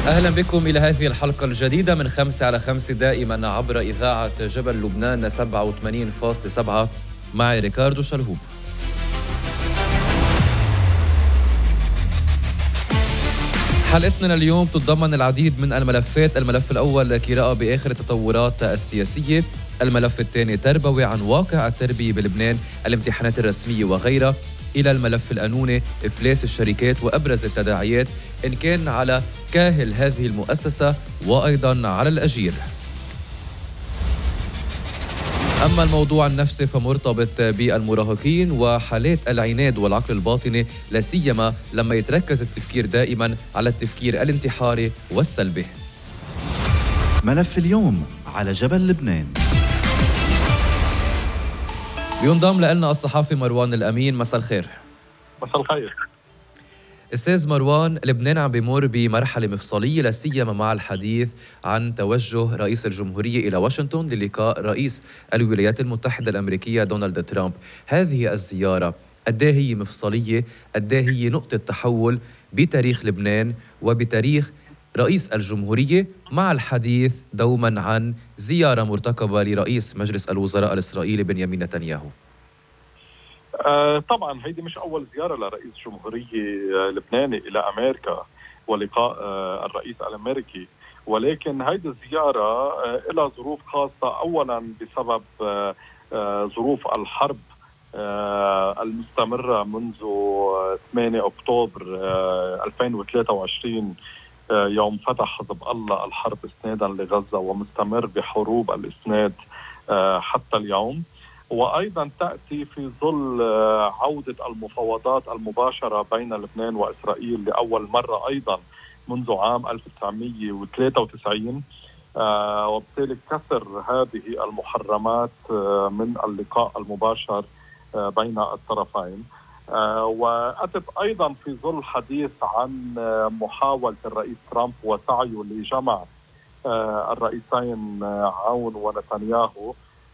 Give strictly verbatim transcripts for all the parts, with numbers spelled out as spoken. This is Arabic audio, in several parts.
أهلا بكم إلى هذه الحلقة الجديدة من خمسة على خمسة دائما عبر إذاعة جبل لبنان سبعة وثمانين فاصلة سبعة معي ريكاردو شلهوب. حلقتنا اليوم تتضمن العديد من الملفات. الملف الأول قراءة بآخر التطورات السياسية، الملف الثاني تربوي عن واقع التربية بلبنان، الامتحانات الرسمية وغيرها، إلى الملف القانوني إفلاس الشركات وأبرز التداعيات إن كان على كاهل هذه المؤسسة وأيضا على الأجير. أما الموضوع النفسي فمرتبط بالمراهقين وحالات العناد والعقل الباطني، لا سيما لما يتركز التفكير دائما على التفكير الانتحاري والسلبي. ملف اليوم على جبل لبنان. بينضم لنا الصحافي مروان الأمين. مساء الخير. مساء الخير. أستاذ مروان، لبنان عم بيمر بمرحلة مفصلية لا سيما مع الحديث عن توجه رئيس الجمهورية إلى واشنطن للقاء رئيس الولايات المتحدة الأمريكية دونالد ترامب. هذه الزيارة قد إيه هي مفصلية؟ قد إيه هي نقطة تحول بتاريخ لبنان وبتاريخ رئيس الجمهورية، مع الحديث دوما عن زيارة مرتقبة لرئيس مجلس الوزراء الإسرائيلي بنيامين نتنياهو؟ آه طبعا هيدي مش أول زيارة لرئيس جمهورية لبناني إلى أمريكا ولقاء آه الرئيس الأمريكي، ولكن هيدي الزيارة آه لها ظروف خاصة. أولا بسبب آه آه ظروف الحرب آه المستمرة منذ ثمانية أكتوبر آه ألفين وثلاثة وعشرين، آه يوم فتح حزب الله الحرب إسنادا لغزة، ومستمر بحروب الإسناد آه حتى اليوم. وأيضا تأتي في ظل عودة المفاوضات المباشرة بين لبنان وإسرائيل لأول مرة أيضا منذ عام ألف وتسعمئة وثلاثة وتسعين، آه وبالتالي كسر هذه المحرمات آه من اللقاء المباشر آه بين الطرفين. آه وأتت أيضا في ظل حديث عن آه محاولة الرئيس ترامب وسعيه لجمع آه الرئيسين آه عون ونتنياهو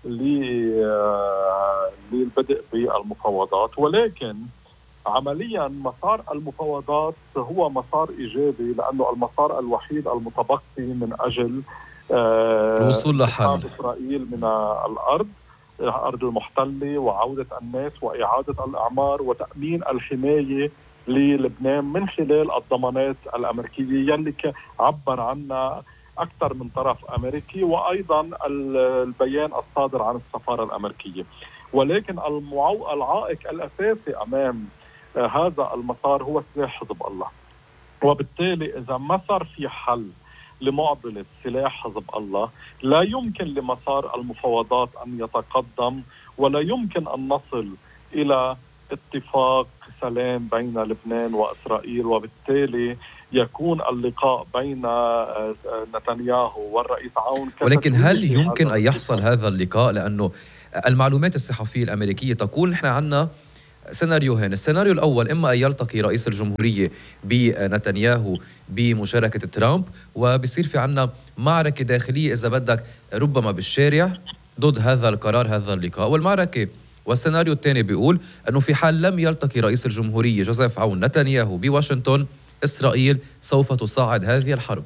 للبدء بالمفاوضات. ولكن عمليا مسار المفاوضات هو مسار إيجابي، لأنه المسار الوحيد المتبقي من أجل الوصول لحل إسرائيل من الأرض الأرض المحتلة وعودة الناس وإعادة الإعمار وتأمين الحماية للبنان من خلال الضمانات الأمريكية اللي عبر عنها أكثر من طرف أمريكي، وأيضا البيان الصادر عن السفارة الأمريكية. ولكن المعو... العائق الأساسي أمام هذا المسار هو سلاح حزب الله، وبالتالي إذا ما صار في حل لمعضلة سلاح حزب الله لا يمكن لمسار المفاوضات أن يتقدم، ولا يمكن أن نصل إلى اتفاق سلام بين لبنان وإسرائيل. وبالتالي يكون اللقاء بين نتنياهو والرئيس عون. ولكن هل يمكن أن يحصل هذا اللقاء؟ لأنه المعلومات الصحفية الأمريكية تقول نحن عنا سيناريوهين. السيناريو الأول إما أن يلتقي رئيس الجمهورية بنتنياهو بمشاركة ترامب وبصير في عنا معركة داخلية إذا بدك ربما بالشارع ضد هذا القرار هذا اللقاء والمعركة. والسيناريو الثاني بيقول أنه في حال لم يلتقي رئيس الجمهورية جوزيف عون نتنياهو بواشنطن، إسرائيل سوف تصاعد هذه الحرب.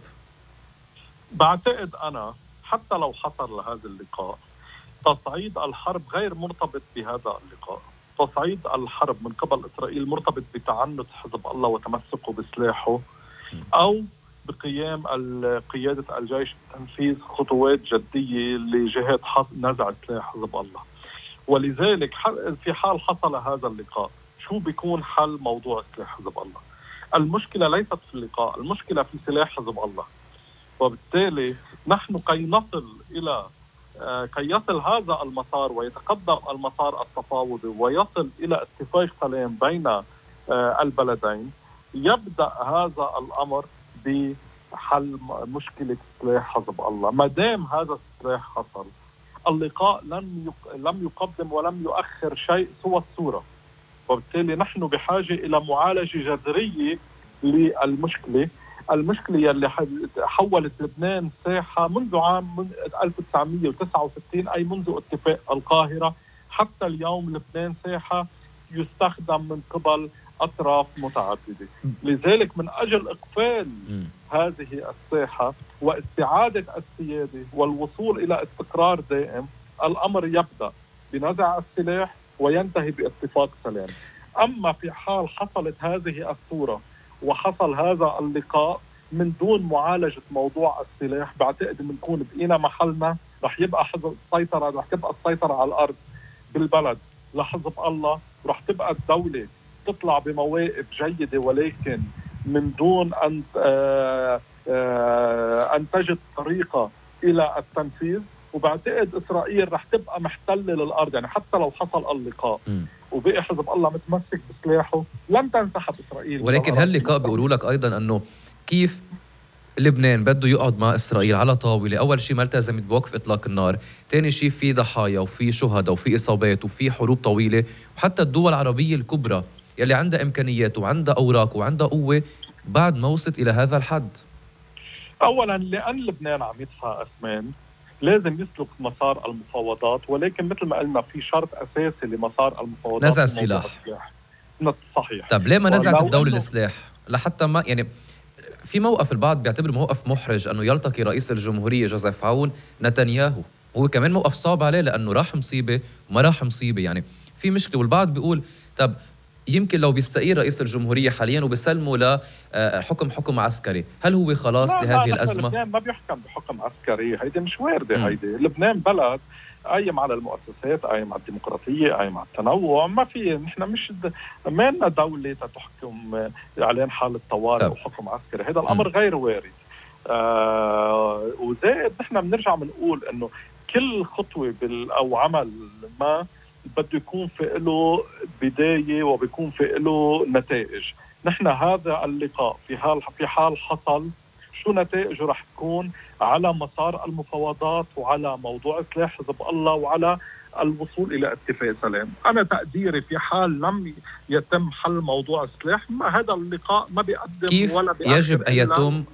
بعتقد أنا حتى لو حصل لهذا اللقاء، تصعيد الحرب غير مرتبط بهذا اللقاء. تصعيد الحرب من قبل إسرائيل مرتبط بتعنت حزب الله وتمسكه بسلاحه، أو بقيام قيادة الجيش بتنفيذ خطوات جدية لجهة نزع سلاح حزب الله. ولذلك في حال حصل هذا اللقاء شو بيكون حل موضوع سلاح حزب الله؟ المشكلة ليست في اللقاء، المشكلة في سلاح حزب الله. وبالتالي نحن كي نصل إلى كي يصل هذا المسار ويتقدم المسار التفاوضي ويصل إلى اتفاق سلام بين البلدين، يبدأ هذا الأمر بحل مشكلة سلاح حزب الله. ما دام هذا السلاح حصل، اللقاء لم لم يقدم ولم يؤخر شيء سوى الصورة. وبالتالي نحن بحاجة إلى معالجة جذرية للمشكلة المشكلة اللي حولت لبنان ساحة منذ عام ألف وتسعمئة وتسعة وستين، أي منذ اتفاق القاهرة حتى اليوم. لبنان ساحة يستخدم من قبل أطراف متعددة. لذلك من أجل إقفال هذه الساحة واستعادة السيادة والوصول إلى استقرار دائم، الأمر يبدأ بنزع السلاح وينتهي باتفاق سلام. أما في حال حصلت هذه الصورة وحصل هذا اللقاء من دون معالجة موضوع السلاح، بعتقد بنكون بقينا محلنا، رح يبقى حزب السيطرة، رح تبقى السيطرة على الأرض بالبلد لحزب الله، ورح تبقى الدولة تطلع بمواقف جيدة ولكن من دون أن أن تجد طريقة إلى التنفيذ. وبعتقد إسرائيل رح تبقى محتلة للأرض، يعني حتى لو حصل اللقاء وبقي حزب الله متمسك بسلاحه لن تنسحب إسرائيل. ولكن هاللقاء بيقولوا لك أيضا أنه كيف لبنان بده يقعد مع إسرائيل على طاولة، أول شيء ما التزمت بوقف إطلاق النار، ثاني شيء في ضحايا وفي شهداء وفي إصابات وفي حروب طويلة، وحتى الدول العربية الكبرى يلي عندها إمكانيات وعندها أوراق وعندها قوة بعد ما وصلت إلى هذا الحد. أولا لأن لبنان عم يدفع أثمان لازم يسلك مسار المفاوضات، ولكن مثل ما قلنا في شرط أساسي لمسار المفاوضات، نزع السلاح. صحيح. طب ليه ما نزعت الدولة السلاح لحتى ما يعني في موقف البعض بيعتبر موقف محرج أنه يلتقي رئيس الجمهورية جوزيف عون نتنياهو، هو كمان موقف صعب عليه لأنه راح مصيبة وما راح مصيبة، يعني في مشكلة. والبعض بيقول طب يمكن لو بيستقيل رئيس الجمهورية حاليا وبسلموا لحكم حكم عسكري، هل هو خلاص لهذه الأزمة؟ لبنان ما بيحكم بحكم عسكري، هيدي مش واردة. هيدي لبنان بلد قايم على المؤسسات، قايم على الديمقراطية، قايم على التنوع. ما في نحن مش ما لنا دولة تحكم علينا حالة طوارئ وحكم عسكري، هذا الأمر م. غير وارد. آه وزائد نحن بنرجع بنقول إنه كل خطوة بال أو عمل ما بده يكون في له بداية وبيكون في له نتائج. نحن هذا اللقاء في حال في حال حصل شو نتائجه رح تكون على مسار المفاوضات وعلى موضوع سلاح حزب الله وعلى الوصول إلى اتفاق سلام. أنا تقديري في حال لم يتم حل موضوع السلاح ما هذا اللقاء ما بيقدم كيف ولا بيقدم. يجب أن يتم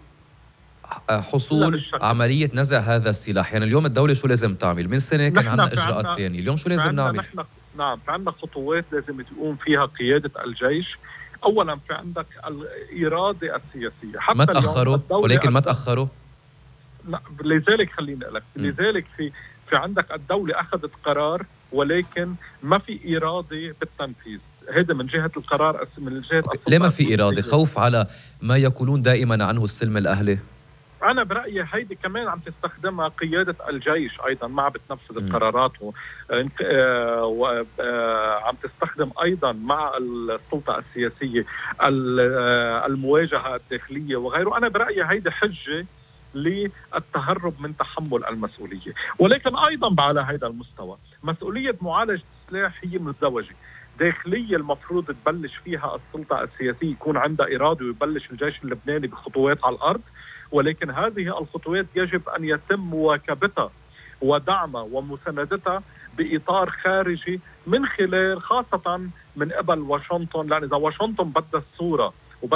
حصول عملية نزع هذا السلاح؟ يعني اليوم الدولة شو لازم تعمل؟ من سنة كان عندنا إجراءات تانية، اليوم شو لازم نعمل؟ نحن نعم في عندنا خطوات لازم تقوم فيها قيادة الجيش. أولا في عندك الإرادة السياسية، حتى ما تأخروا ولكن ما تأخروا. لذلك خليني أقول لك لذلك في في عندك الدولة أخذت قرار ولكن ما في إرادة بالتنفيذ. هذا من جهة القرار من جهة ليه ما في إرادة؟ خوف على ما يقولون دائما عنه السلم الأهلي. أنا برأيي هيدي كمان عم تستخدمها قيادة الجيش أيضا ما عم بتنفذ القرارات وعم تستخدم أيضا مع السلطة السياسية المواجهة الداخلية وغيره. أنا برأيي هيدي حجة للتهرب من تحمل المسؤولية. ولكن أيضا على هذا المستوى مسؤولية معالجة السلاح هي مزدوجة. داخلية المفروض تبلش فيها السلطة السياسية يكون عندها إرادة ويبلش الجيش اللبناني بخطوات على الأرض، ولكن هذه الخطوات يجب أن يتم مواكبتها ودعمها ومساندتها بإطار خارجي من خلال خاصة من قبل واشنطن، لأن إذا واشنطن بدها الصورة